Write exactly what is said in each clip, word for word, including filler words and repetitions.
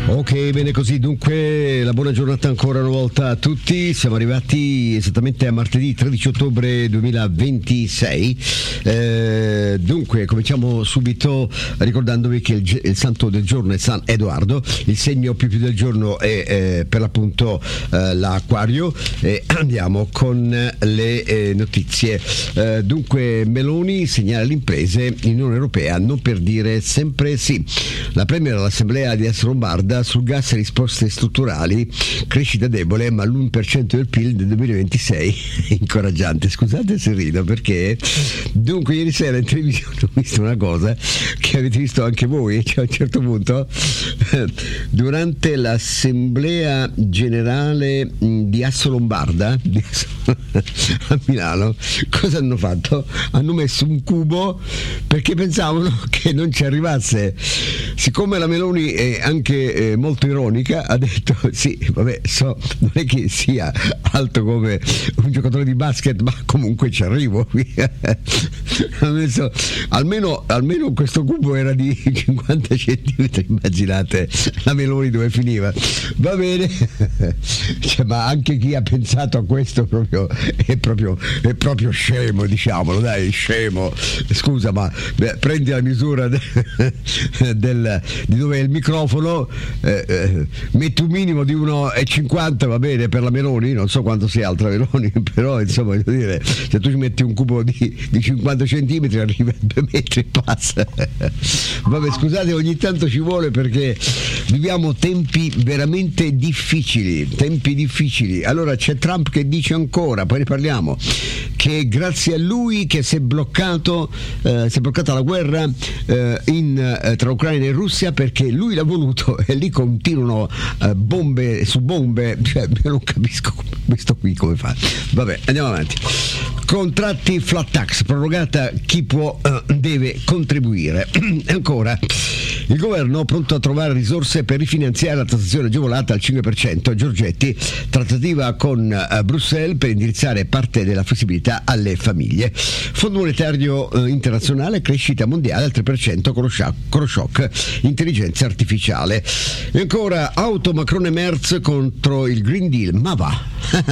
Ok, bene così, dunque la buona giornata ancora una volta a tutti. Siamo arrivati esattamente a martedì tredici ottobre duemilaventisei. Eh, dunque cominciamo subito ricordandovi che il, il santo del giorno è San Edoardo, il segno più più del giorno è eh, per l'appunto eh, l'Acquario. E andiamo con le eh, notizie. Eh, dunque Meloni segnala le imprese in Unione Europea non per dire sempre sì. La Premier all'Assemblea di Est Lombarda sul gas e risposte strutturali, crescita debole ma l'uno per cento del P I L nel duemilaventisei. Incoraggiante, scusate se rido perché dunque ieri sera in televisione ho visto una cosa che avete visto anche voi, cioè a un certo punto durante l'assemblea generale di Asso Lombarda di Asso, a Milano, cosa hanno fatto? Hanno messo un cubo perché pensavano che non ci arrivasse. Siccome la Meloni è anche eh, molto ironica, ha detto sì, vabbè, so, non è che sia alto come un giocatore di basket, ma comunque ci arrivo. Ha messo, almeno, almeno questo cubo era di cinquanta centimetri, immaginate la Meloni dove finiva. Va bene, cioè, ma anche chi ha pensato a questo proprio, è, proprio, è proprio scemo, diciamolo, dai, scemo. Scusa, ma beh, prendi la misura de, del, di dove è il microfono, eh, eh, metti un minimo di uno e cinquanta, va bene, per la Meloni, non so quanto sia alta Meloni, però insomma voglio dire, se tu ci metti un cubo di, di cinquanta centimetri arriva a due metri e passa. Vabbè, scusate, ogni tanto ci vuole perché viviamo tempi veramente difficili, tempi difficili. Allora c'è Trump che dice ancora, poi ne parliamo, che grazie a lui che si è bloccato, eh, si è bloccata la guerra eh, in, eh, tra Ucraina e Russia perché lui l'ha voluto e lì continuano eh, bombe su bombe, cioè io non capisco questo qui come fa. Vabbè, andiamo avanti. Contratti flat tax, prorogata, chi può eh, deve contribuire. Ancora, il governo pronto a trovare risorse per rifinanziare la tassazione agevolata al cinque per cento. Giorgetti, trattativa con eh, Bruxelles per indirizzare parte della flessibilità alle famiglie. Fondo monetario eh, internazionale, crescita mondiale al tre per cento con lo shock, con lo shock intelligenza artificiale. E ancora, auto Macron e Merz contro il Green Deal. Ma va,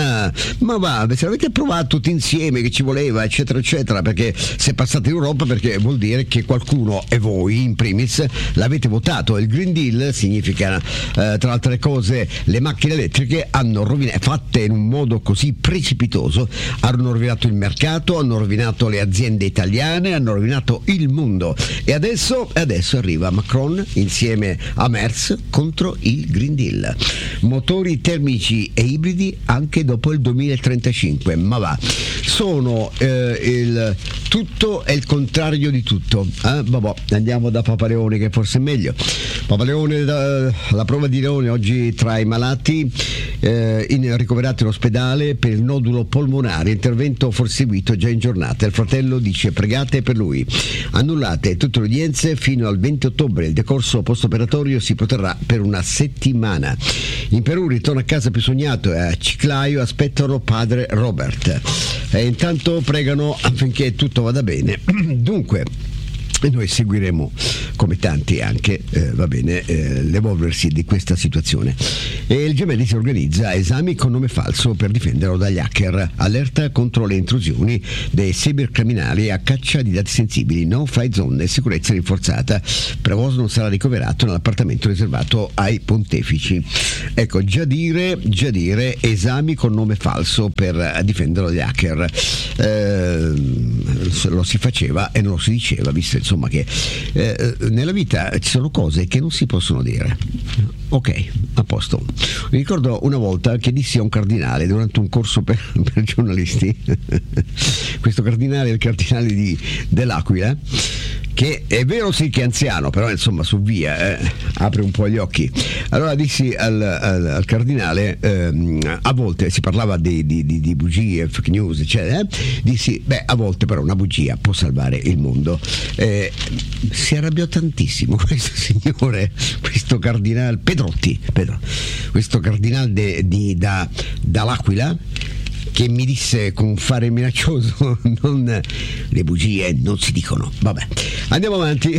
ma va, se l'avete approvato tutti insieme che ci voleva, eccetera eccetera, perché se passate in Europa, perché vuol dire che qualcuno, e voi in primis, l'avete votato. Il Green Deal significa eh, tra altre cose le macchine elettriche hanno rovinato, fatte in un modo così precipitoso, hanno rovinato il mercato, hanno rovinato le aziende italiane, hanno rovinato il mondo. E adesso, adesso arriva Macron insieme a Merz contro il Green Deal. Motori termici e ibridi anche dopo il duemilatrentacinque. Ma va, sono eh, il tutto e il contrario di tutto. Eh? Vabbè, andiamo da Papaleone che forse è meglio. Papaleone, da, la prova di Leone oggi tra i malati eh, in, ricoverati in ospedale per il nodulo polmonare, intervento forseguito già in giornata. Il fratello dice pregate per lui. Annullate tutte le udienze fino al venti ottobre, il decorso post-operatorio si protrarrà per una settimana. In Perù ritorna a casa più sognato e a Chiclayo aspettano padre Robert e intanto pregano affinché tutto vada bene. Dunque, e noi seguiremo come tanti anche eh, va bene eh, l'evolversi di questa situazione. E il Gemelli si organizza esami con nome falso per difenderlo dagli hacker, allerta contro le intrusioni dei cybercriminali a caccia di dati sensibili, no fly zone e sicurezza rinforzata. Prevost non sarà ricoverato nell'appartamento riservato ai pontefici. Ecco, già dire, già dire esami con nome falso per difenderlo dagli hacker, eh, lo si faceva e non lo si diceva, visto insomma che eh, nella vita ci sono cose che non si possono dire. Ok, a posto. Mi ricordo una volta che dissi a un cardinale durante un corso per, per giornalisti, questo cardinale è il cardinale di, dell'Aquila, che è vero sì che è anziano, però insomma su via eh, apre un po' gli occhi. Allora dissi al, al, al cardinale, ehm, a volte si parlava di, di, di, di bugie, fake news eccetera, eh, dissi beh a volte però una bugia può salvare il mondo. Eh, si arrabbiò tantissimo questo signore, questo cardinale Pedrotti, Pedro, questo cardinale de, di, da, dall'Aquila, che mi disse con fare minaccioso non, le bugie non si dicono. Vabbè, andiamo avanti.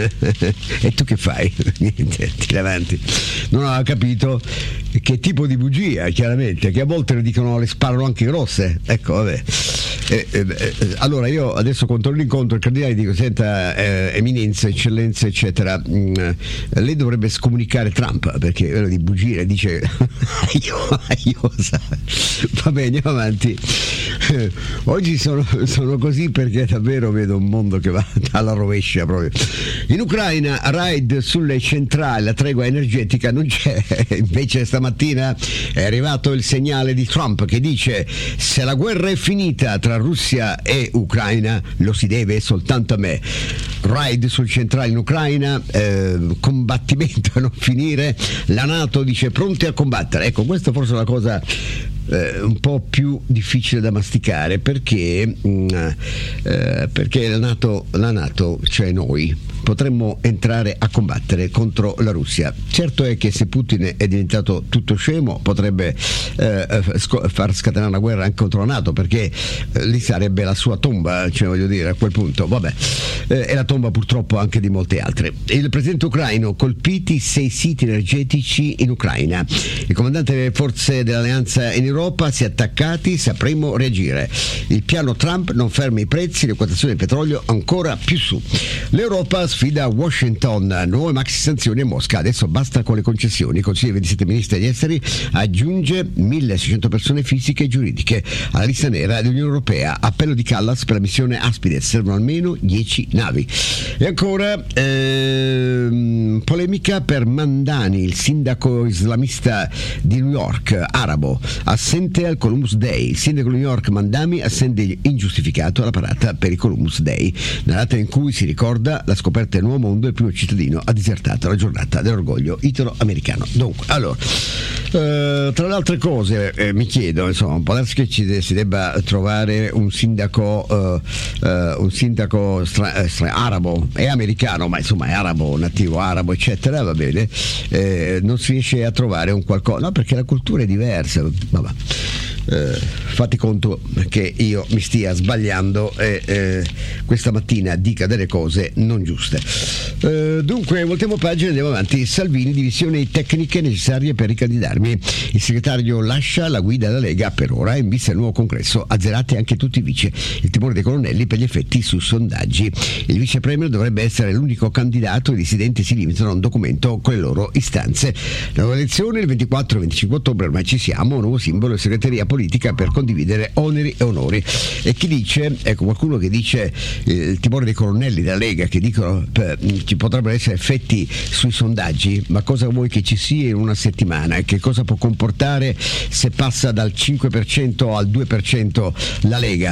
E tu che fai? Niente, tira avanti. Non ho capito che tipo di bugia, chiaramente, che a volte le dicono, le sparano anche grosse. Ecco, vabbè. Eh, eh, eh, allora io adesso quando l'incontro il cardinale dico: senta, eh, eminenza, eccellenza, eccetera, mh, lei dovrebbe scomunicare Trump, perché quello di bugie dice io, io va bene, andiamo avanti. Eh, oggi sono, sono così perché davvero vedo un mondo che va alla rovescia proprio. In Ucraina raid sulle centrali, la tregua energetica non c'è. Invece stamattina è arrivato il segnale di Trump che dice: se la guerra è finita tra Russia e Ucraina lo si deve soltanto a me. Raid sul centrale in Ucraina, eh, combattimento a non finire, la NATO dice pronti a combattere. Ecco, questa forse è la cosa eh, un po' più difficile da masticare, perché mh, eh, perché la NATO, la NATO, cioè noi, potremmo entrare a combattere contro la Russia. Certo è che se Putin è diventato tutto scemo potrebbe eh, sc- far scatenare una guerra anche contro la NATO, perché eh, lì sarebbe la sua tomba, cioè voglio dire, a quel punto, vabbè, eh, è la tomba purtroppo anche di molte altre. Il presidente ucraino: colpiti sei siti energetici in Ucraina. Il comandante delle forze dell'alleanza in Europa: si è attaccati, sapremo reagire. Il piano Trump non ferma i prezzi, le quotazioni del petrolio ancora più su. L'Europa sfida Washington, nuove maxi sanzioni a Mosca, adesso basta con le concessioni. Il Consiglio dei ventisette ministri degli esteri aggiunge milleseicento persone fisiche e giuridiche alla lista nera dell'Unione Europea. Appello di Callas per la missione Aspides, servono almeno dieci navi. E ancora ehm, polemica per Mandani, il sindaco islamista di New York, arabo, assente al Columbus Day. Il sindaco di New York Mandani assente ingiustificato alla parata per il Columbus Day, nella data in cui si ricorda la scoperta del nuovo mondo. Il primo cittadino ha disertato la giornata dell'orgoglio italo-americano. Dunque, allora, eh, tra le altre cose, eh, mi chiedo, insomma, può darsi che ci si debba trovare un sindaco, eh, eh, un sindaco stra, stra, arabo e americano, ma insomma è arabo, nativo arabo, eccetera, va bene. Eh, non si riesce a trovare un qualcosa, no, perché la cultura è diversa. Vabbè. Eh, fate conto che io mi stia sbagliando e eh, questa mattina dica delle cose non giuste. Eh, dunque voltiamo pagina e andiamo avanti. Salvini: divisioni tecniche necessarie per ricandidarmi. Il segretario lascia la guida della Lega per ora in vista del nuovo congresso, azzerati anche tutti i vice. Il timore dei colonnelli per gli effetti su sondaggi. Il vice premier dovrebbe essere l'unico candidato, i dissidenti si limitano a un documento con le loro istanze. La nuova elezione il ventiquattro venticinque ottobre, ormai ci siamo, un nuovo simbolo e segreteria politica per condividere oneri e onori. E chi dice, ecco qualcuno che dice eh, il timore dei colonnelli della Lega, che dicono eh, ci potrebbero essere effetti sui sondaggi. Ma cosa vuoi che ci sia in una settimana e che cosa può comportare se passa dal cinque per cento al due per cento la Lega?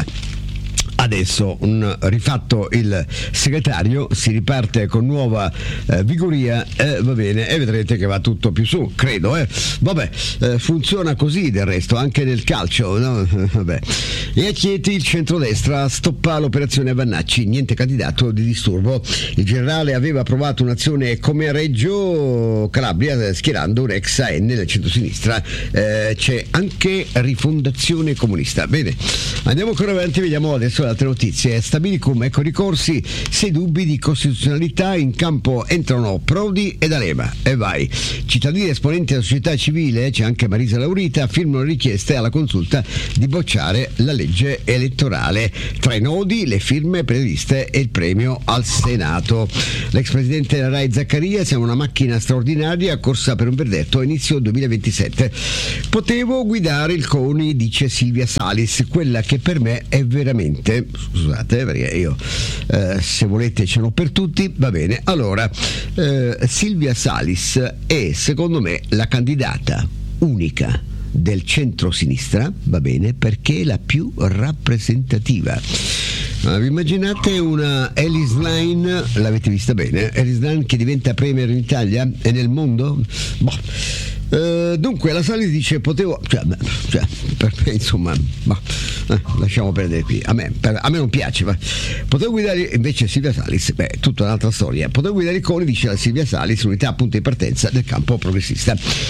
Adesso un rifatto il segretario, si riparte con nuova eh, vigoria, eh, va bene, e vedrete che va tutto più su, credo, eh. Vabbè, eh, funziona così del resto anche nel calcio, no? Vabbè. E a Chieti il centrodestra stoppa l'operazione Vannacci, niente candidato di disturbo. Il generale aveva approvato un'azione come a Reggio Calabria schierando un ex A N del centrosinistra. Eh, c'è anche Rifondazione Comunista. Bene, andiamo ancora avanti, vediamo adesso altre notizie. Stabilicum, ecco ricorsi, sei dubbi di costituzionalità, in campo entrano Prodi ed Alema. E vai. Cittadini esponenti della società civile, c'è anche Marisa Laurita, firmano richieste alla consulta di bocciare la legge elettorale. Tra i nodi, le firme previste e il premio al Senato. L'ex presidente della Rai Zaccaria: siamo una macchina straordinaria, corsa per un verdetto a inizio duemilaventisette. Potevo guidare il CONI, dice Silvia Salis, quella che per me è veramente, scusate perché io eh, se volete ce l'ho per tutti, va bene. Allora eh, Silvia Salis è secondo me la candidata unica del centro-sinistra, va bene, perché è la più rappresentativa. Uh, vi immaginate una Ellis Line, l'avete vista bene, Ellis Line che diventa premier in Italia e nel mondo? Boh. Uh, dunque la Salis dice potevo cioè, cioè per me insomma ma, eh, lasciamo perdere qui, a me, per, a me non piace, ma potevo guidare invece Silvia Salis, beh, tutta un'altra storia. Potevo guidare i coni, dice la Silvia Salis, unità punto di partenza del campo progressista.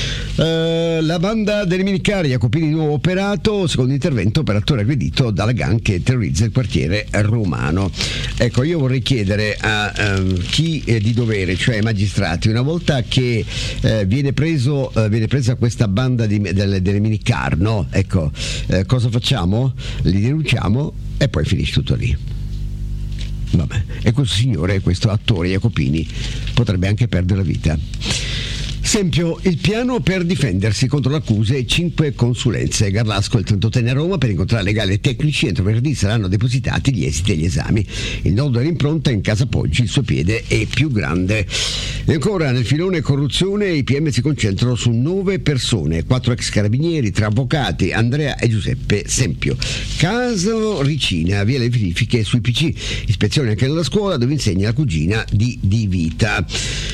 Uh, la banda delle minicari Jacopini di nuovo operato, secondo intervento per attore aggredito dalla gang che terrorizza il quartiere romano. Ecco, io vorrei chiedere a um, chi è di dovere, cioè ai magistrati, una volta che eh, viene preso eh, viene presa questa banda di, delle, delle minicar, no? Ecco, eh, cosa facciamo? Li denunciamo e poi finisce tutto lì. Vabbè. E questo signore, questo attore Jacopini, potrebbe anche perdere la vita. Esempio, il piano per difendersi contro le accuse e cinque consulenze. Garlasco il trentottenne a Roma per incontrare legali e tecnici. Entro venerdì saranno depositati gli esiti degli esami. Il nodo dell'impronta in casa Poggi, il suo piede è più grande. E ancora, nel filone corruzione, i P M si concentrano su nove persone, quattro ex carabinieri, tre avvocati, Andrea e Giuseppe Sempio. Caso Ricina, via le verifiche sui P C. Ispezione anche nella scuola dove insegna la cugina di Di Vita.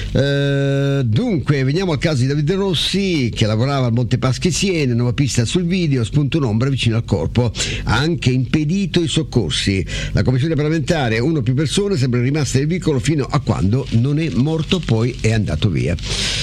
Uh, dunque, veniamo al caso di Davide Rossi, che lavorava al Monte Paschi Siena, nuova pista sul video, spunto un'ombra vicino al corpo, ha anche impedito i soccorsi. La commissione parlamentare, uno o più persone, sembra rimasta nel vicolo fino a quando non è morto, poi è andato via.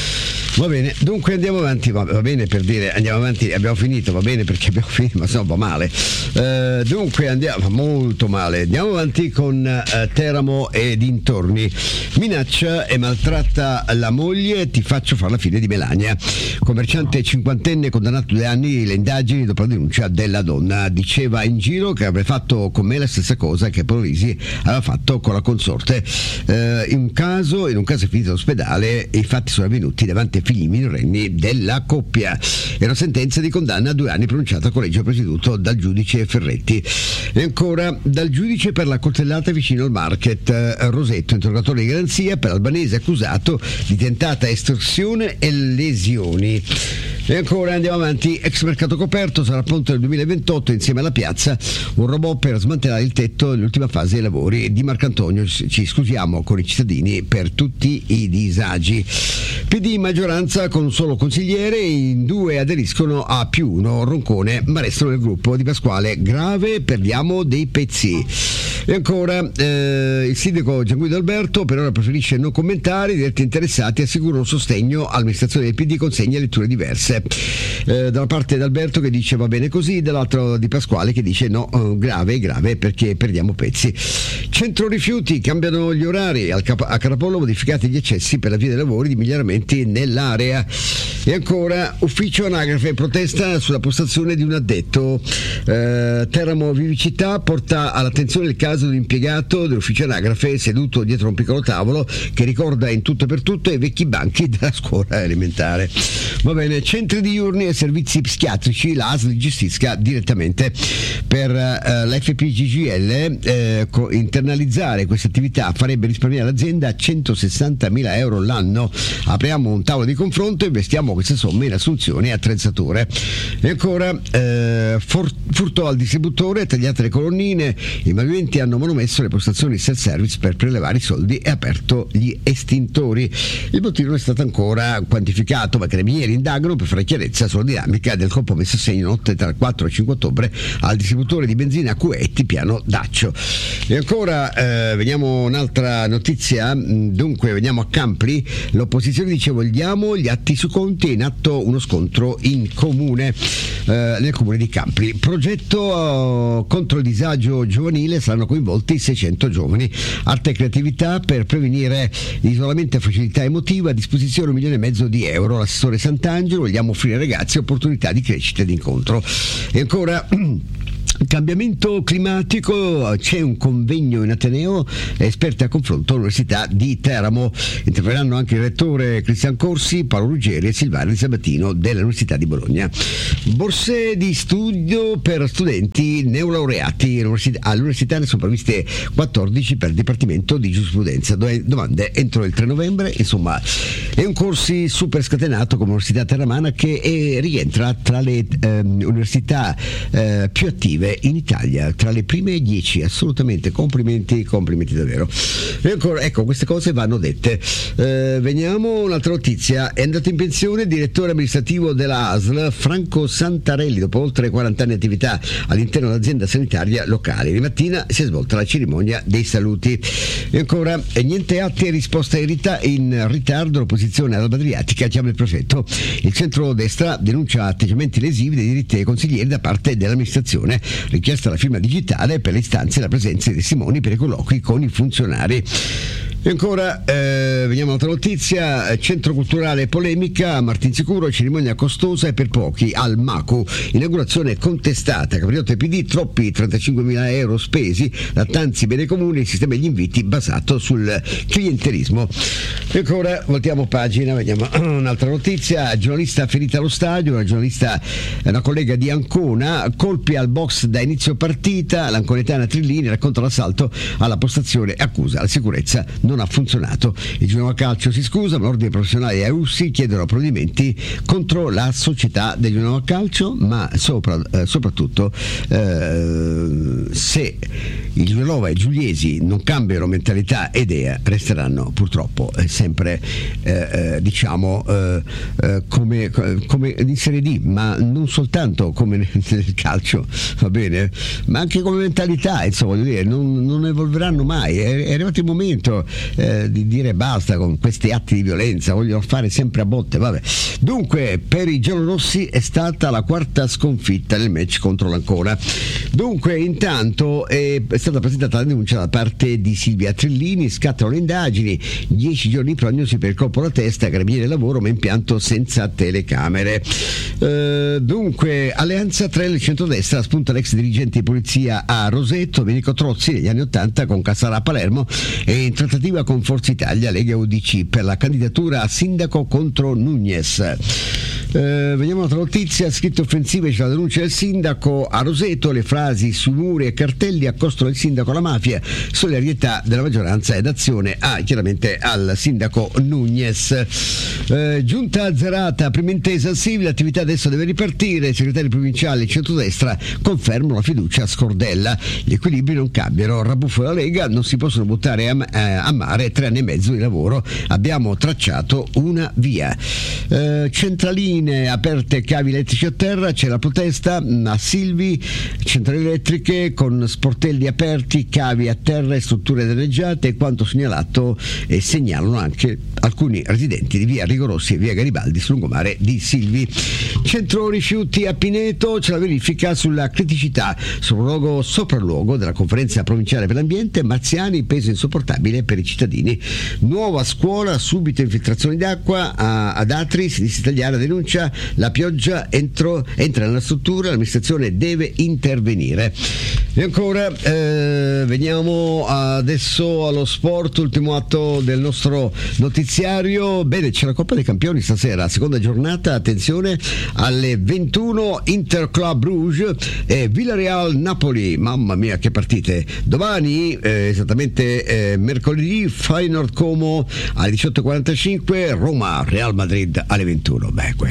Va bene, dunque andiamo avanti, va, va bene per dire andiamo avanti, abbiamo finito, va bene perché abbiamo finito, ma se no va male. Uh, dunque andiamo, molto male, andiamo avanti con uh, Teramo e dintorni. Minaccia e maltratta la moglie, ti faccio fare la fine di Melania. Commerciante cinquantenne condannato due anni, le indagini dopo la denuncia della donna. Diceva in giro che avrebbe fatto con me la stessa cosa che Polisi aveva fatto con la consorte. Uh, in un caso, in un caso è finito all'ospedale e i fatti sono avvenuti davanti ai figli minorenni della coppia. È una sentenza di condanna a due anni pronunciata al collegio presieduto dal giudice Ferretti. E ancora, dal giudice per la coltellata vicino al market. Rosetto, interrogatorio di garanzia per Albanese accusato di tentata estorsione e lesioni. E ancora andiamo avanti, ex mercato coperto, sarà pronto nel duemilaventotto insieme alla piazza un robot per smantellare il tetto nell'ultima fase dei lavori. Di Marcantonio, ci scusiamo con i cittadini per tutti i disagi. P D maggioranza con un solo consigliere, in due aderiscono a più uno, Roncone, ma restano nel gruppo di Pasquale. Grave, perdiamo dei pezzi. E ancora eh, il sindaco Gianguido Alberto per ora preferisce non commentare, i diretti interessati assicurano sostegno all'amministrazione del P D, consegna letture diverse. Eh, da una parte d'Alberto che dice va bene così, dall'altro di Pasquale che dice no, eh, grave, grave perché perdiamo pezzi. Centro rifiuti, cambiano gli orari, al Cap- a Carapollo modificati gli accessi per la via dei lavori di miglioramenti nell'area. E ancora ufficio anagrafe, protesta sulla postazione di un addetto. eh, Teramo Vivicità porta all'attenzione il caso di un impiegato dell'ufficio anagrafe seduto dietro un piccolo tavolo che ricorda in tutto e per tutto i vecchi banchi della scuola elementare. Va bene, centri diurni e servizi psichiatrici, la A S L gestisca direttamente. Per eh, l'F P G G L eh, co- internalizzare questa attività farebbe risparmiare l'azienda centosessantamila euro l'anno. Apriamo un tavolo di confronto e investiamo queste somme in assunzioni e attrezzature. E ancora eh, for- furto al distributore, tagliate le colonnine, i malviventi hanno manomesso le postazioni self-service per prelevare i soldi e aperto gli estintori. Il bottino è stato ancora quantificato, ma i carabinieri indagano per fare chiarezza sulla dinamica del colpo messo a segno notte tra il quattro e il cinque ottobre al distributore di benzina Cuetti, piano Daccio. E ancora eh, veniamo un'altra notizia, dunque veniamo a Campli, l'opposizione dice vogliamo gli atti su conti, è in atto uno scontro in comune eh, nel comune di Campli. Progetto eh, contro il disagio giovanile, saranno coinvolti seicento giovani, arte e creatività per prevenire isolamento e fragilità emotiva, a disposizione un milione e mezzo di euro. L'assessore Sant'Angelo, vogliamo offrire ai ragazzi opportunità di crescita e di incontro. E ancora cambiamento climatico, c'è un convegno in Ateneo, esperti a confronto all'Università di Teramo. Interverranno anche il rettore Cristian Corsi, Paolo Ruggeri e Silvano Di Sabatino dell'Università di Bologna. Borse di studio per studenti neolaureati all'università, ne sono previste quattordici per il Dipartimento di Giurisprudenza, domande entro il tre novembre. Insomma, è un corsi super scatenato come Università Terramana che è, rientra tra le eh, università eh, più attive gol in Italia, tra le prime dieci, assolutamente, complimenti, complimenti davvero. E ancora, ecco, queste cose vanno dette. Eh, veniamo un'altra notizia, è andato in pensione il direttore amministrativo della A S L Franco Santarelli dopo oltre quaranta anni di attività all'interno dell'azienda sanitaria locale. Di mattina si è svolta la cerimonia dei saluti. E ancora, e niente atti e risposta in, rita- in ritardo, l'opposizione all'Alba Adriatica chiama il prefetto. Il centro-destra denuncia atteggiamenti lesivi dei diritti dei consiglieri da parte dell'amministrazione, richiesta la firma digitale per le istanze e la presenza dei testimoni per i colloqui con i funzionari. E ancora, eh, veniamo a un'altra notizia, centro culturale polemica a Martinsicuro, cerimonia costosa e per pochi al Macu, inaugurazione contestata, Capriotto e P D, troppi trentacinquemila euro spesi, Lattanzi bene comune, il sistema degli inviti basato sul clientelismo. E ancora, voltiamo pagina, vediamo un'altra notizia, giornalista ferita allo stadio, una giornalista, una collega di Ancona, colpi al box da inizio partita, l'anconetana Trillini racconta l'assalto alla postazione, accusa la sicurezza non ha funzionato. Il Genoa Calcio si scusa, ma l'ordine professionale e Aussi chiedono provvedimenti contro la società del Genoa Calcio, ma sopra, eh, soprattutto eh, se il Genova e Giuliesi non cambiano mentalità e idea, resteranno purtroppo eh, sempre eh, eh, diciamo eh, eh, come, come in Serie D, ma non soltanto come nel calcio, va bene, ma anche come mentalità, insomma, voglio dire, non, non evolveranno mai. È, è arrivato il momento Eh, di dire basta con questi atti di violenza, vogliono fare sempre a botte, vabbè. Dunque, per i giallorossi è stata la quarta sconfitta nel match contro l'Ancona. Dunque, intanto è, è stata presentata la denuncia da parte di Silvia Trillini, scattano le indagini, dieci giorni di prognosi per il colpo alla testa, carabinieri del lavoro, ma impianto senza telecamere. Eh, dunque, Alleanza tre, il centrodestra, spunta l'ex dirigente di polizia a Rosetto, Domenico Trozzi, negli anni ottanta con Cassara a Palermo, e in trattativa con Forza Italia, Lega U D C per la candidatura a sindaco contro Nunez. Eh, vediamo un'altra notizia, scritte offensive, c'è la denuncia del sindaco a Roseto, le frasi su muri e cartelli accostano il sindaco alla mafia, solidarietà della maggioranza ed azione ah, chiaramente al sindaco Nunez. Eh, giunta azzerata, prima intesa al Sivil, l'attività adesso deve ripartire, i segretari provinciali e centrodestra confermano la fiducia a Scordella, gli equilibri non cambiano, Rabuffo e la Lega non si possono buttare a, eh, a mare, tre anni e mezzo di lavoro, abbiamo tracciato una via. Eh, centralini aperte, cavi elettrici a terra, c'è la protesta a Silvi, centrali elettriche con sportelli aperti, cavi a terra e strutture danneggiate, quanto segnalato e segnalano anche alcuni residenti di via Rigorossi e via Garibaldi sul lungomare di Silvi. Centro rifiuti a Pineto, c'è la verifica sulla criticità, sopralluogo, sopralluogo della conferenza provinciale per l'ambiente, Marziani, peso insopportabile per i cittadini. Nuova scuola, subito infiltrazioni d'acqua a, ad Atri, Sinistra Italiana denuncia la pioggia entro, entra nella struttura, l'amministrazione deve intervenire. E ancora eh, veniamo adesso allo sport, ultimo atto del nostro notiziario. Bene, c'è la Coppa dei Campioni stasera, seconda giornata, attenzione, alle ventuno Inter Club Bruges e Villarreal Napoli, mamma mia che partite. Domani eh, esattamente eh, mercoledì Feyenoord Como alle diciotto e quarantacinque, Roma Real Madrid alle ventuno. Beh, questa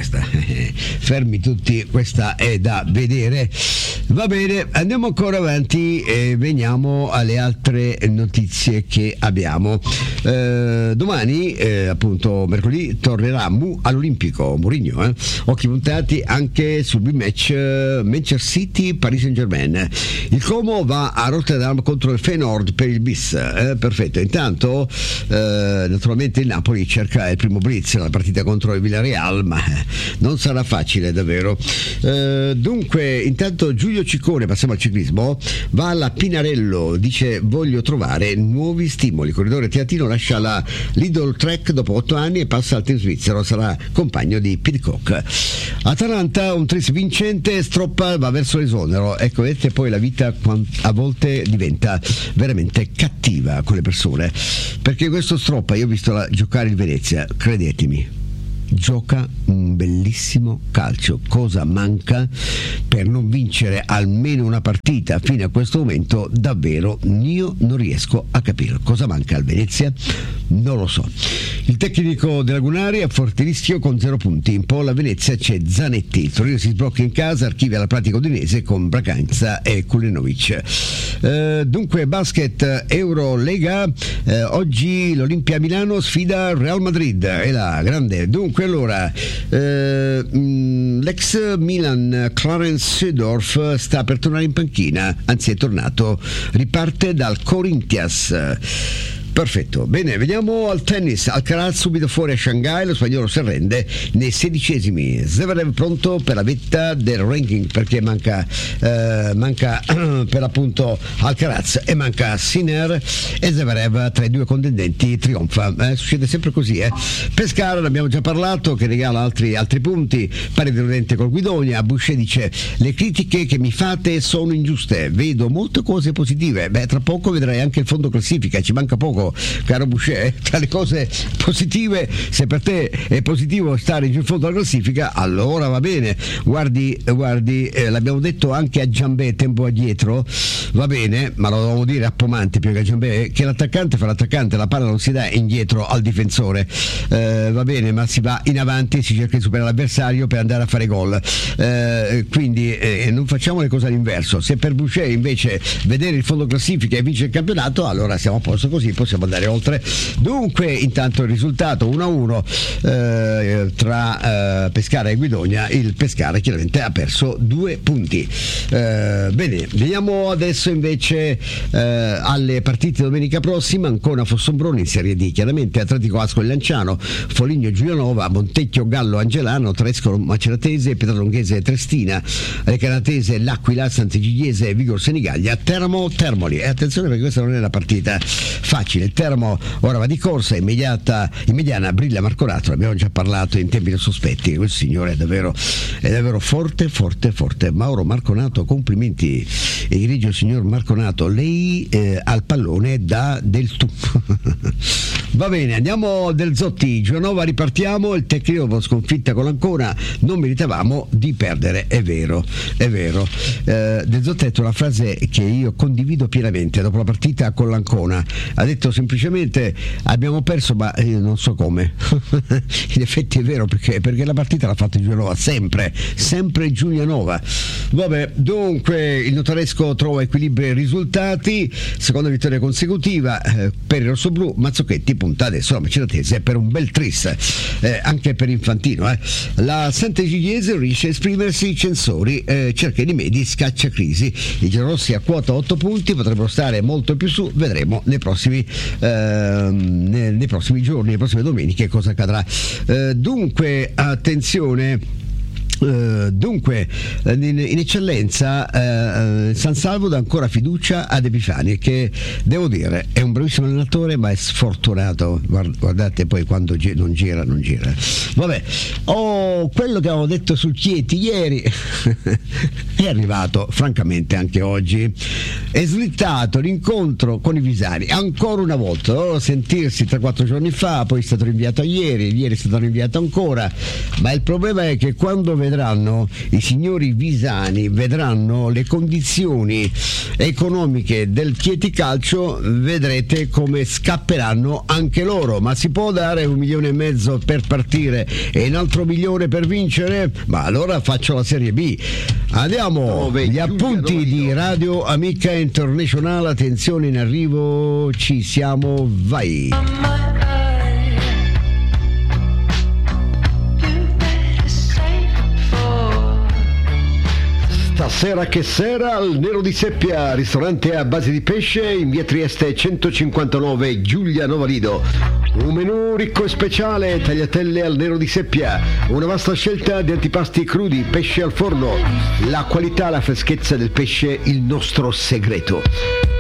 fermi tutti, questa è da vedere. Va bene, andiamo ancora avanti e veniamo alle altre notizie che abbiamo. Eh, domani eh, appunto mercoledì tornerà Mu all'Olimpico, Mourinho, eh? Occhi puntati anche sul big match eh, Manchester City Paris Saint-Germain. Il Como va a Rotterdam contro il Feyenoord per il bis, eh? Perfetto. Intanto eh, naturalmente il Napoli cerca il primo blitz, la partita contro il Villarreal, ma non sarà facile davvero. Eh, dunque intanto Giulio Ciccone, passiamo al ciclismo, va alla Pinarello, dice voglio trovare nuovi stimoli, corridore teatino lascia la Lidl Trek dopo otto anni e passa al team svizzero, sarà compagno di Pidcock. Atalanta, un tris vincente, Stroppa va verso l'esonero, ecco, vedete poi la vita a volte diventa veramente cattiva con le persone, perché questo Stroppa, io ho visto la, giocare il Venezia, credetemi, gioca un bellissimo calcio. Cosa manca per non vincere almeno una partita fino a questo momento? Davvero io non riesco a capire cosa manca al Venezia, non lo so. Il tecnico della Lagunari a forte rischio con zero punti. In poi la Venezia c'è Zanetti. Il Torino si sblocca in casa, archivia la pratica udinese con Braganza e Kulinovic. Eh, dunque basket Eurolega, eh, oggi l'Olimpia Milano sfida Real Madrid, è la grande. Dunque allora eh, mh, l'ex Milan Clarence Seedorf sta per tornare in panchina, anzi è tornato, riparte dal Corinthians. Perfetto, bene, vediamo al tennis. Alcaraz subito fuori a Shanghai, lo spagnolo si arrende nei sedicesimi. Zverev pronto per la vetta del ranking perché manca eh, manca per l'appunto Alcaraz e manca Sinner, e Zverev tra i due contendenti trionfa. Eh, succede sempre così. Eh. Pescara, ne abbiamo già parlato, che regala altri, altri punti, pari deludente col Guidonia. Boucher dice: le critiche che mi fate sono ingiuste, vedo molte cose positive. Beh, tra poco vedrai anche il fondo classifica, ci manca poco, caro Boucher. Tra le cose positive, se per te è positivo stare in fondo alla classifica, allora va bene. Guardi, guardi eh, l'abbiamo detto anche a Giambè tempo addietro, va bene, ma lo dovevamo dire a Pomanti più che a Giambè, che l'attaccante fa l'attaccante, la palla non si dà indietro al difensore, eh, va bene, ma si va in avanti, si cerca di superare l'avversario per andare a fare gol, eh, quindi eh, non facciamo le cose all'inverso. Se per Boucher invece vedere il fondo classifica e vincere il campionato, allora siamo a posto così, possiamo andare oltre. Dunque intanto il risultato uno a uno eh, tra eh, Pescara e Guidonia. Il Pescara chiaramente ha perso due punti. Eh, bene, veniamo adesso invece eh, alle partite domenica prossima. Ancona Fossombrone in Serie D, chiaramente Atletico Ascoli Lanciano, Foligno Giulianova, Montecchio Gallo Angelano, Trescolo Maceratese, Pietralonghese Trestina, Recanatese L'Aquila, Sant'Egidiese Vigor Senigallia, Teramo Termoli. E attenzione perché questa non è una partita facile. Il Teramo ora va di corsa, immediata, in mediana brilla Marconato, abbiamo già parlato in tempi sospetti, quel signore è davvero, è davvero forte, forte, forte. Mauro Marconato, complimenti, egregio signor Marconato, lei eh, al pallone dà del tu. Va bene, andiamo del Zotti, Giovanova, ripartiamo. Il tecnico dopo sconfitta con l'Ancona, non meritavamo di perdere, è vero, è vero. Eh, del Zotti ha detto una frase che io condivido pienamente dopo la partita con l'Ancona, ha detto semplicemente abbiamo perso, ma io non so come. In effetti è vero, perché, perché la partita l'ha fatta Giulianova, sempre, sempre Giulianova. Vabbè, dunque il notaresco trova equilibrio e risultati, seconda vittoria consecutiva eh, per il rossoblù. Mazzocchetti punta adesso la Maceratese per un bel tris, eh, anche per Infantino. Eh. La Sant'Egidiese riesce a esprimersi, Censori eh, cerca di medi, scaccia crisi. I giallorossi a quota otto punti, potrebbero stare molto più su, vedremo nei prossimi eh, nei, nei prossimi giorni, le prossime domeniche cosa accadrà. Eh, dunque attenzione. Uh, dunque in, in eccellenza uh, San Salvo dà ancora fiducia ad Epifani, che devo dire è un bravissimo allenatore ma è sfortunato. Guard- guardate poi quando gi- non gira non gira. Vabbè, oh, quello che avevo detto sul Chieti ieri è arrivato francamente anche oggi. È slittato l'incontro con i Visari ancora una volta. Dovevano sentirsi tre quattro giorni fa, poi è stato rinviato a ieri, ieri è stato rinviato ancora, ma il problema è che quando vedranno i signori visani, vedranno le condizioni economiche del Chieti Calcio, vedrete come scapperanno anche loro. Ma si può dare un milione e mezzo per partire e un altro milione per vincere? Ma allora faccio la Serie B. Andiamo, gli appunti di Radio Amica Internazionale, attenzione in arrivo, ci siamo, vai. Stasera che sera al Nero di Seppia, ristorante a base di pesce in via Trieste centocinquantanove, Giulianova Lido. Un menù ricco e speciale, tagliatelle al Nero di Seppia, una vasta scelta di antipasti crudi, pesce al forno, la qualità, la freschezza del pesce, il nostro segreto.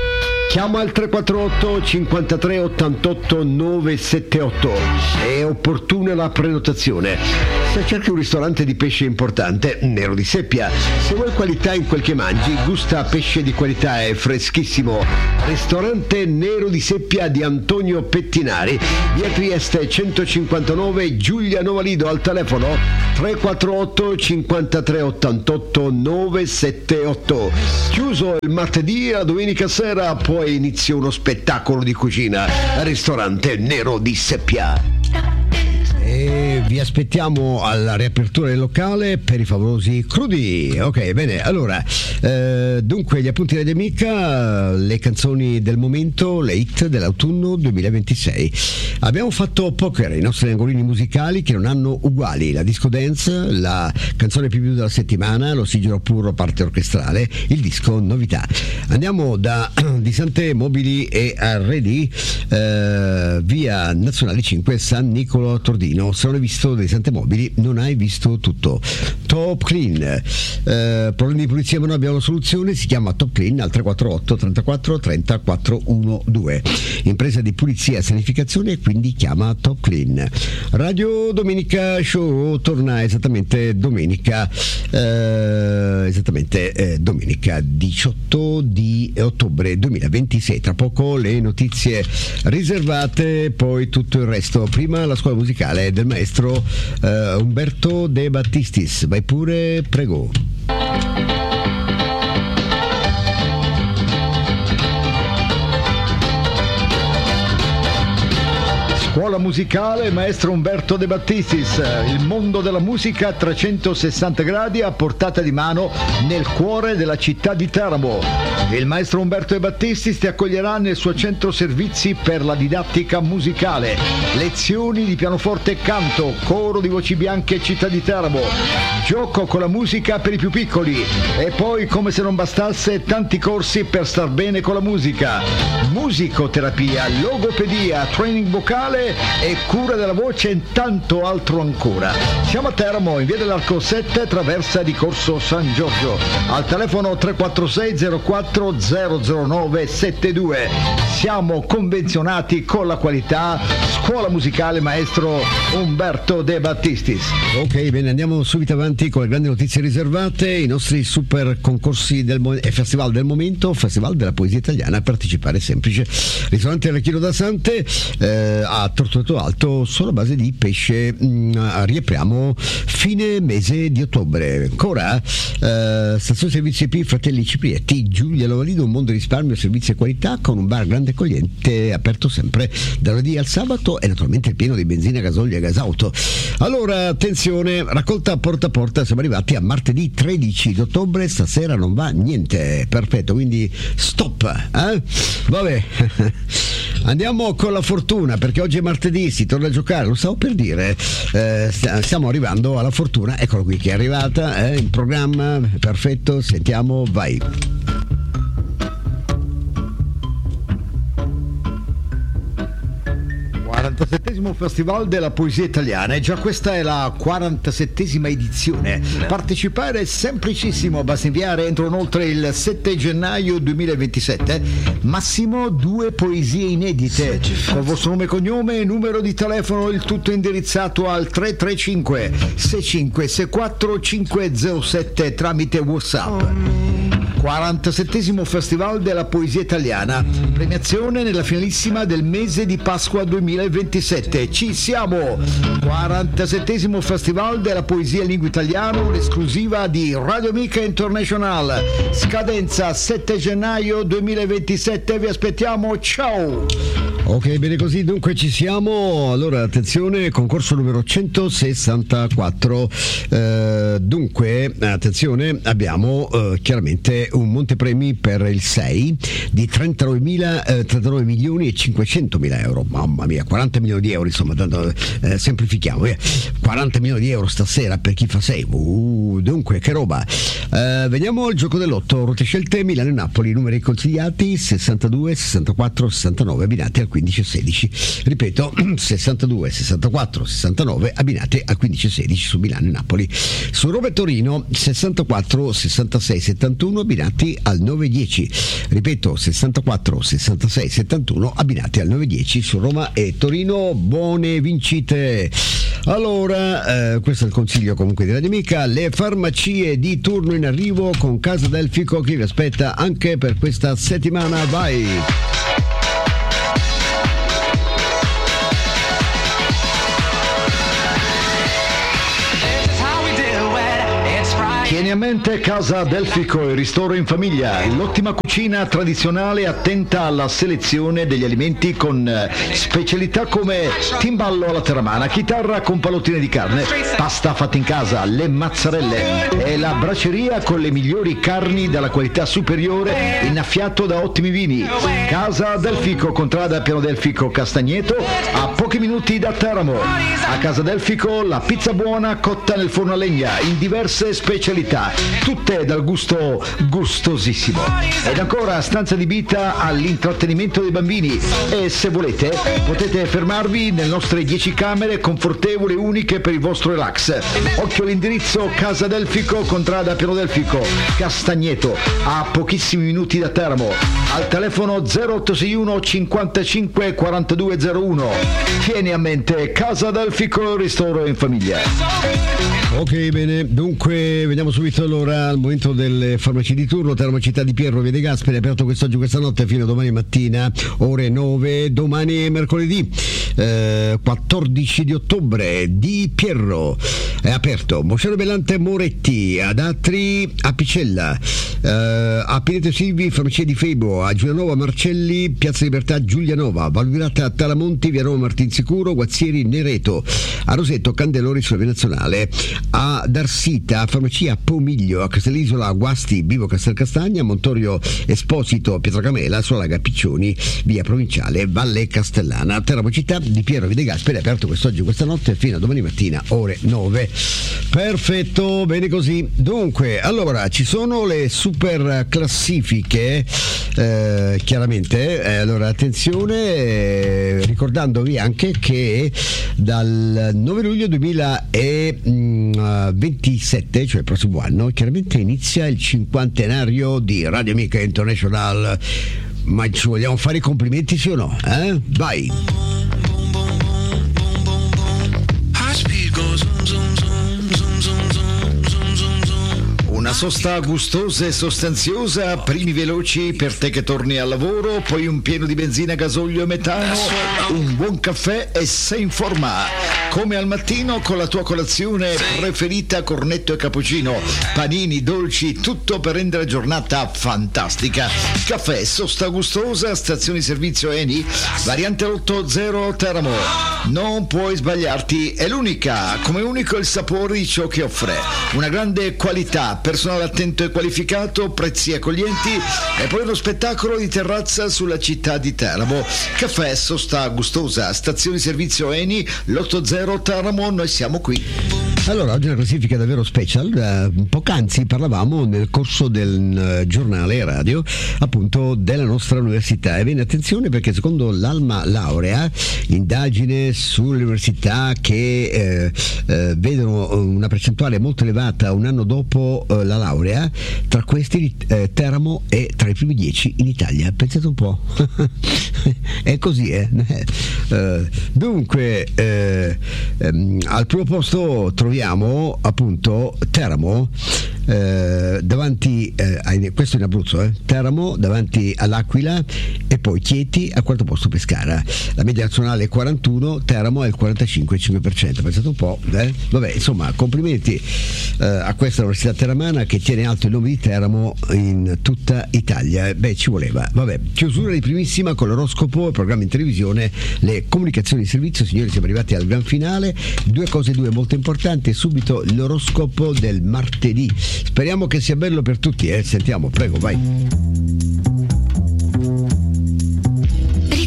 Chiama al tre quattro otto cinquantatré ottantotto novecentosettantotto, è opportuna la prenotazione. Se cerchi un ristorante di pesce importante, Nero di Seppia. Se vuoi qualità in quel che mangi, gusta pesce di qualità e freschissimo. Ristorante Nero di Seppia di Antonio Pettinari, via Trieste centocinquantanove, Giuliano Valido, al telefono tre quattro otto cinquantatré ottantotto novecentosettantotto. Chiuso il martedì e la domenica sera, poi inizia uno spettacolo di cucina. Ristorante Nero di Seppia. E vi aspettiamo alla riapertura del locale per i favolosi crudi. Ok, bene, allora eh, dunque gli appunti di Amica, le canzoni del momento, le hit dell'autunno duemilaventisei. Abbiamo fatto poker, i nostri angolini musicali che non hanno uguali: la disco dance, la canzone più più della settimana, l'ossigeno puro parte orchestrale, il disco novità. Andiamo da Di Sante Mobili e Arredi, eh, via Nazionale cinque, San Nicolo Tordino. Se non hai visto Di Sante Mobili non hai visto tutto. Top Clean, eh, problemi di pulizia ma noi abbiamo la soluzione, si chiama Top Clean al tre quattro otto trentaquattro trenta quattrocentododici. Impresa di pulizia e sanificazione, e quindi chiama Top Clean. Radio Domenica Show torna esattamente domenica eh, esattamente eh, domenica diciotto di ottobre duemilaventisei. Tra poco le notizie riservate, poi tutto il resto. Prima la scuola musicale del maestro eh, Umberto De Battistis. Vai pure, prego. Scuola musicale maestro Umberto De Battistis, il mondo della musica a trecentosessanta gradi a portata di mano nel cuore della città di Teramo. Il maestro Umberto De Battistis ti accoglierà nel suo centro servizi per la didattica musicale, lezioni di pianoforte e canto, coro di voci bianche città di Teramo, gioco con la musica per i più piccoli e poi, come se non bastasse, tanti corsi per star bene con la musica, musicoterapia, logopedia, training vocale e cura della voce e tanto altro ancora. Siamo a Teramo, in via dell'Arco sette, traversa di Corso San Giorgio, al telefono tre quattro sei zero quattro zero zero nove sette due. Siamo convenzionati con la qualità. Scuola musicale maestro Umberto De Battistis. Ok, bene, andiamo subito avanti con le grandi notizie riservate, i nostri super concorsi del mo- e festival del momento. Festival della poesia italiana, partecipare è semplice. Ristorante Arrechino da Sante, eh, a Tortoreto Alto, sulla base di pesce. Mh, riapriamo fine mese di ottobre. Ancora eh, stazione servizi E P Fratelli Ciprietti, Giulia Lovalido, un mondo di risparmio, servizi e qualità, con un bar grande accogliente, aperto sempre dal lunedì al sabato, e naturalmente il pieno di benzina, gasolio e gasauto. Allora attenzione, raccolta porta a porta, siamo arrivati a martedì tredici di ottobre, stasera non va niente. Perfetto, quindi stop, eh? Vabbè. Andiamo con la fortuna, perché oggi è martedì, si torna a giocare, lo stavo per dire, eh, stiamo arrivando alla fortuna, eccolo qui che è arrivata, eh, in programma, perfetto, sentiamo, vai. quarantasettesimo Festival della Poesia Italiana, e già questa è la quarantasettesima edizione. Partecipare è semplicissimo, basta inviare entro inoltre il sette gennaio duemilaventisette massimo due poesie inedite con il vostro nome e cognome e numero di telefono, il tutto indirizzato al tre tre cinque sei cinque sei quattro cinque zero sette tramite WhatsApp. quarantasettesimo Festival della Poesia Italiana, premiazione nella finalissima del mese di Pasqua duemilaventisette. Ci siamo! quarantasettesimo Festival della Poesia in Lingua Italiana, un'esclusiva di Radio Amica International. Scadenza sette gennaio duemilaventisette, vi aspettiamo, ciao! Ok, bene così, dunque ci siamo. Allora attenzione, concorso numero centosessantaquattro. Eh, dunque attenzione, abbiamo eh, chiaramente un montepremi per il sei di trentanove milioni e cinquecentomila euro. Mamma mia, quaranta milioni di euro, insomma, tanto, eh, semplifichiamo, eh. quaranta milioni di euro stasera per chi fa sei. Uh, dunque che roba. Eh, veniamo al gioco dell'otto, rotte scelte Milano e Napoli, numeri consigliati sessantadue, sessantaquattro, sessantanove, abbinati al quindici e sedici. Ripeto, sessantadue, sessantaquattro, sessantanove abbinate al quindici e sedici su Milano e Napoli. Su Roma e Torino sessantaquattro, sessantasei, settantuno abbinati al nove dieci. Ripeto, sessantaquattro, sessantasei, settantuno abbinati al nove dieci su Roma e Torino. Buone vincite. Allora, eh, questo è il consiglio comunque di Radio Amica. Le farmacie di turno in arrivo con Casa Delfico che vi aspetta anche per questa settimana. Vai! Tieni a mente Casa Delfico, il ristoro in famiglia, l'ottima cucina tradizionale attenta alla selezione degli alimenti con specialità come timballo alla terramana, chitarra con pallottine di carne, pasta fatta in casa, le mazzarelle e la braceria con le migliori carni dalla qualità superiore innaffiato da ottimi vini. Casa Delfico, contrada Piano Delfico Castagneto, a pochi minuti da Teramo. A Casa Delfico la pizza buona cotta nel forno a legna in diverse specialità, tutte dal gusto gustosissimo. Ed ancora stanza adibita all'intrattenimento dei bambini e se volete potete fermarvi nelle nostre dieci camere confortevoli e uniche per il vostro relax. Occhio all'indirizzo: Casa Delfico, contrada Piano Delfico Castagneto, a pochissimi minuti da Teramo, al telefono zero otto sei uno cinquantacinque quarantadue zero uno. Tieni a mente Casa Delfico, ristoro in famiglia. Ok, bene, dunque vediamo subito allora al momento delle farmacie di turno. Teramo Città di Pierro, via De Gasperi, aperto quest'oggi, questa notte fino a domani mattina, ore nove. Domani è mercoledì eh, quattordici di ottobre. Di Pierro è aperto Moscello Bellante Moretti, ad Atri Apicella, eh, a Pineto Silvi farmacia di Febo, a Giulianova Marcelli Piazza Libertà Giulianova, Valvirata Talamonti via Roma Martinsicuro, Guazzieri Nereto, a Rosetto Candelori sulla via Nazionale, a Darsita farmacia Pomiglio, a Castellisola Guasti Vivo Castelcastagna, Montorio Esposito Pietrocamela, sulla Laga Piccioni via Provinciale Valle Castellana. Teramo Città di Piero De Gasperi, aperto quest'oggi, questa notte fino a domani mattina ore nove. Perfetto, bene così. Dunque, allora ci sono le super classifiche, eh, chiaramente, eh, allora attenzione, eh, ricordandovi anche che dal nove luglio duemilaventisette, cioè il prossimo anno, chiaramente inizia il cinquantenario di Radio Amica International. Ma ci vogliamo fare i complimenti, sì o no? Eh? Vai! Una sosta gustosa e sostanziosa, primi veloci per te che torni al lavoro, poi un pieno di benzina, gasolio e metano, un buon caffè e sei in forma. Come al mattino con la tua colazione preferita, cornetto e cappuccino, panini, dolci, tutto per rendere la giornata fantastica. Caffè, sosta gustosa, stazione di servizio Eni, variante otto zero Teramo. Non puoi sbagliarti, è l'unica, come unico il sapore di ciò che offre. Una grande qualità, personale attento e qualificato, prezzi accoglienti e poi uno spettacolo di terrazza sulla città di Teramo. Caffè, sosta gustosa, stazione di servizio Eni, l'otto zero Teramo, noi siamo qui. Allora, oggi è una classifica davvero special. Uh, poc'anzi parlavamo nel corso del uh, giornale radio appunto della nostra università, e bene, attenzione, perché secondo l'Alma Laurea, indagine sulle università che eh, eh, vedono una percentuale molto elevata un anno dopo eh, la laurea, tra questi eh, Teramo è tra i primi dieci in Italia. Pensate un po'. È così, eh? Uh, dunque eh, ehm, al primo posto troviamo appunto Teramo, eh, davanti eh, a, questo in Abruzzo, eh, Teramo davanti all'Aquila, e poi Chieti al quarto posto Pescara. La media nazionale è quarantuno, Teramo è il quarantacinque virgola cinque per cento. Pensate un po', eh? Vabbè, insomma, complimenti eh, a questa università teramana che tiene alto il nome di Teramo in tutta Italia. Beh, ci voleva. Vabbè, chiusura di primissima con l'oroscopo, il programma in televisione, le comunicazioni di servizio. Signori, siamo arrivati al gran finale. Due cose, due molto importanti. Subito l'oroscopo del martedì. Speriamo che sia bello per tutti, eh? Sentiamo, prego, vai. Ricordi i tuoi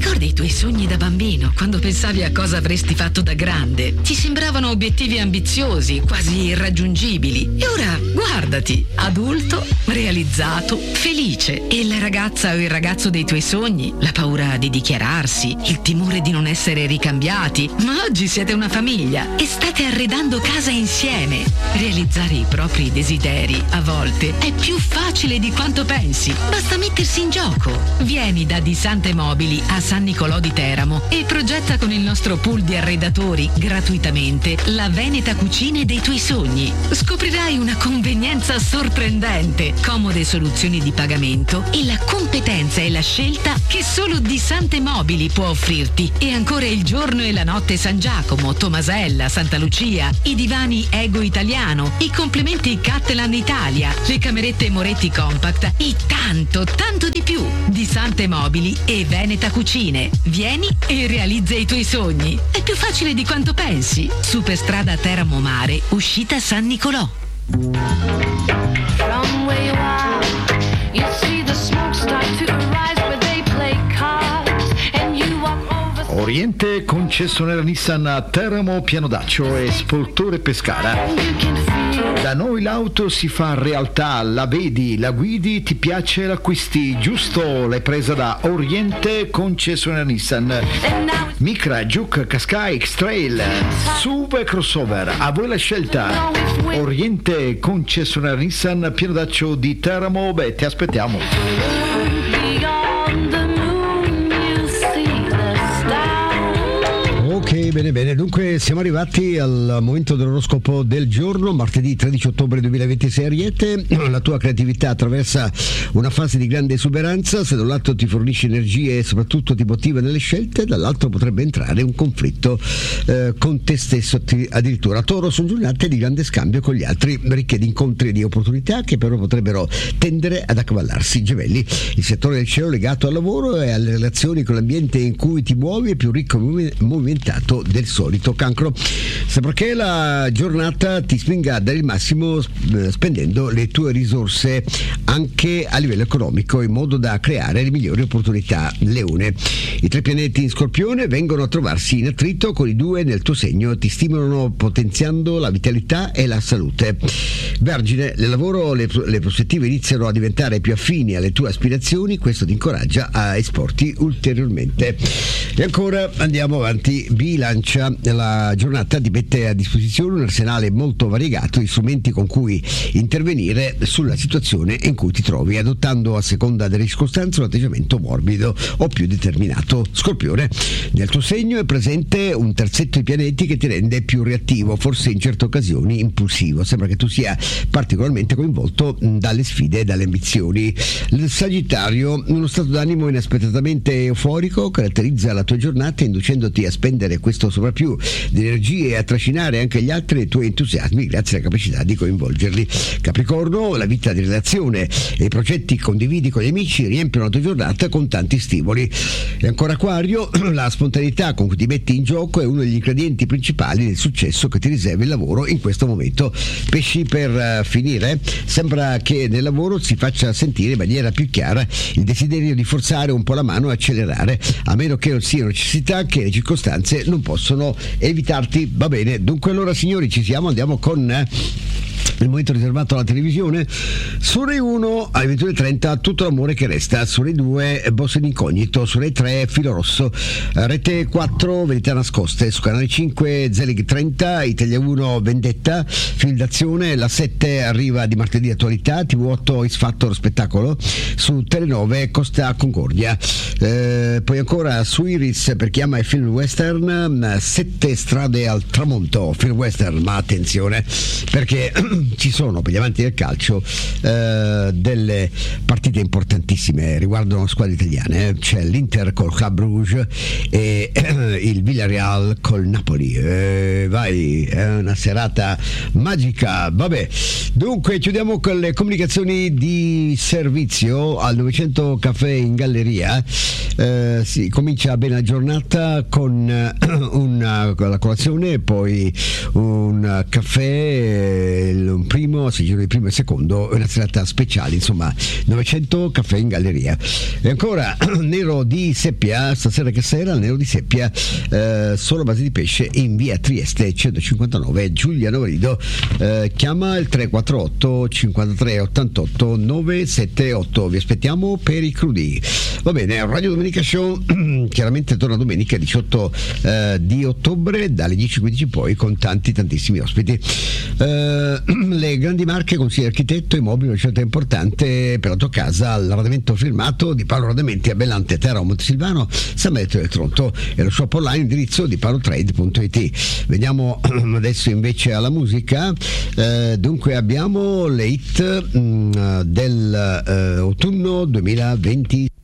tuoi sogni da bambino, quando pensavi a cosa avresti fatto da grande. Ti sembravano obiettivi ambiziosi, quasi irraggiungibili. E ora, guardati, adulto, realizzato, felice. E la ragazza o il ragazzo dei tuoi sogni? La paura di dichiararsi, il timore di non essere ricambiati. Ma oggi siete una famiglia e state arredando casa insieme. Realizzare i propri desideri, a volte, è più facile di quanto pensi. Basta mettersi in gioco. Vieni da Di Sante Mobili a San Nicolò di Teramo e progetta con il nostro pool di arredatori gratuitamente la Veneta cucina dei tuoi sogni. Scoprirai una convenienza sorprendente, comode soluzioni di pagamento e la competenza e la scelta che solo Di Sante Mobili può offrirti. E ancora il giorno e la notte San Giacomo, Tomasella, Santa Lucia, i divani Ego Italiano, i complementi Cattelan Italia, le camerette Moretti Compact e tanto, tanto di più. Di Sante Mobili e Veneta Cucine. Vieni e realizza i tuoi sogni. È più facile di quanto pensi. Superstrada Teramo Mare, uscita San Nicolò. From where you are, you see the smoke start to arise where they play cards and you walk over. Oriente concessionaria Nissan a Teramo, Pianodaccio e Sportore Pescara. You can feel Da noi l'auto si fa realtà, la vedi, la guidi, ti piace, l'acquisti, giusto? L'hai presa da Oriente concessionaria Nissan. and now it's Micra, Juke, Qashqai, X-Trail, S U V e crossover, a voi la scelta. Oriente concessionaria Nissan, Pianodaccio di Teramo, beh, ti aspettiamo. beyond the moon you see the stars. Ok, bene bene, dunque siamo arrivati al momento dell'oroscopo del giorno, martedì tredici ottobre duemilaventisei. Ariete, la tua creatività attraversa una fase di grande esuberanza. Se da un lato ti fornisce energie e soprattutto ti motiva nelle scelte, dall'altro potrebbe entrare un conflitto eh, con te stesso ti- addirittura. Toro, sono giornate di grande scambio con gli altri, ricche di incontri e di opportunità che però potrebbero tendere ad accavallarsi. Gemelli, il settore del cielo legato al lavoro e alle relazioni con l'ambiente in cui ti muovi è più ricco e movi- movimentato del solito. Cancro, sembra che la giornata ti spinga a dare il massimo eh, spendendo le tue risorse anche a livello economico in modo da creare le migliori opportunità. Leone, i tre pianeti in Scorpione vengono a trovarsi in attrito con i due nel tuo segno, ti stimolano potenziando la vitalità e la salute. Vergine, nel lavoro le, le prospettive iniziano a diventare più affini alle tue aspirazioni, questo ti incoraggia a esporti ulteriormente. E ancora andiamo avanti. Bilancia, la giornata ti mette a disposizione un arsenale molto variegato di strumenti con cui intervenire sulla situazione in cui ti trovi, adottando a seconda delle circostanze un atteggiamento morbido o più determinato. Scorpione, nel tuo segno è presente un terzetto di pianeti che ti rende più reattivo, forse in certe occasioni impulsivo. Sembra che tu sia particolarmente coinvolto dalle sfide e dalle ambizioni. Il Sagittario, uno stato d'animo inaspettatamente euforico caratterizza la tua giornata, inducendoti a spendere questo sovrappiù di energie e a trascinare anche gli altri nei tuoi entusiasmi grazie alla capacità di coinvolgerli. Capricorno, la vita di relazione e i progetti che condividi con gli amici riempiono la tua giornata con tanti stimoli. E ancora Acquario, la spontaneità con cui ti metti in gioco è uno degli ingredienti principali del successo che ti riserva il lavoro in questo momento. Pesci, per uh, finire, sembra che nel lavoro si faccia sentire in maniera più chiara il desiderio di forzare un po' la mano e accelerare, a meno che non sia necessità che le circostanze non possono evitarti. Va bene, dunque allora signori ci siamo, andiamo con eh, il momento riservato alla televisione. Su Rai uno alle ventuno e trenta Tutto l'amore che resta, su Rai due Boss in incognito, su Rai tre Filo rosso, Rete quattro Verità nascoste, su Canale cinque Zelig trenta, Italia uno Vendetta, film d'azione, la sette arriva di martedì attualità, T V otto X Factor spettacolo, su Telenove Costa Concordia, eh, poi ancora su Iris per chi ama il film western Sette strade al tramonto, film western, ma attenzione perché ci sono per gli amanti del calcio eh, delle partite importantissime riguardano squadre italiane, eh. C'è l'Inter col Club Brugge e eh, il Villarreal col Napoli, eh, vai, è una serata magica. Vabbè, dunque chiudiamo con le comunicazioni di servizio. Al novecento Caffè in Galleria eh, si comincia bene la giornata con una, con la colazione, poi un caffè, un un primo, si giro di primo e secondo, una serata speciale, insomma, novecento caffè in galleria. E ancora Nero di Seppia, stasera che sera, Nero di Seppia, eh, solo base di pesce in via Trieste centocinquantanove, Giuliano Rido, eh, chiama il tre quattro otto cinquantatré ottantotto novecentosettantotto, vi aspettiamo per i crudi. Va bene, Radio Domenica Show chiaramente torna domenica diciotto eh, di ottobre dalle dieci e quindici poi, con tanti tantissimi ospiti. Eh, le grandi marche, consiglio architetto, immobili, una scelta importante per la tua casa, l'arredamento firmato di Paolo Arredamenti a Bellante, Terra, Montesilvano, San Benedetto del Tronto, e lo shop online indirizzo di paolotrade punto it. Veniamo adesso invece alla musica. Eh, dunque abbiamo le hit mh, del eh, autunno duemilaventi.